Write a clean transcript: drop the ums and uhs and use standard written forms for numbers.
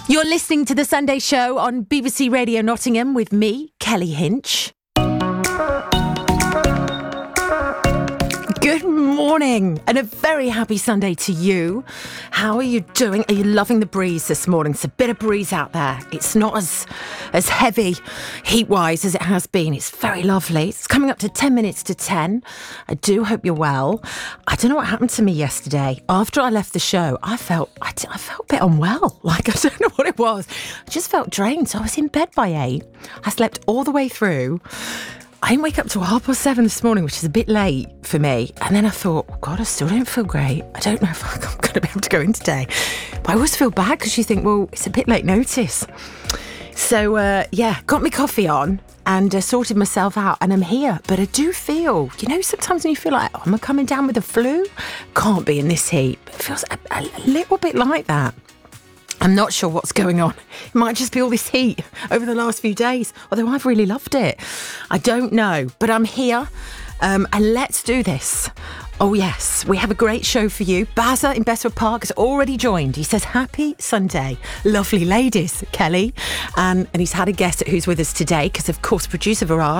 You're listening to The Sunday Show on BBC Radio Nottingham with me, Kelly Hinch. Good morning and a very happy Sunday to you. How are you doing? Are you loving the breeze this morning? It's a bit of breeze out there. It's not as heavy heat-wise as it has been. It's very lovely. It's coming up to 10 minutes to 10. I do hope you're well. I don't know what happened to me yesterday. After I left the show, I felt a bit unwell. I don't know what it was. I just felt drained. So I was in bed by 8. I slept all the way through. I didn't wake up till 7:30 this morning, which is a bit late for me. And then I thought, oh God, I still don't feel great. I don't know if I'm going to be able to go in today. But I always feel bad because you think, well, it's a bit late notice. So, got my coffee on and sorted myself out and I'm here. But I do feel, sometimes when you feel like, oh, am I coming down with the flu? Can't be in this heat. But it feels a little bit like that. I'm not sure what's going on. It might just be all this heat over the last few days, although I've really loved it. I don't know, but I'm here and let's do this. Oh yes, we have a great show for you. Bazza in Bestwood Park has already joined. He says, happy Sunday. Lovely ladies, Kelly. And he's had a guess at who's with us today because, of course, producer Viraj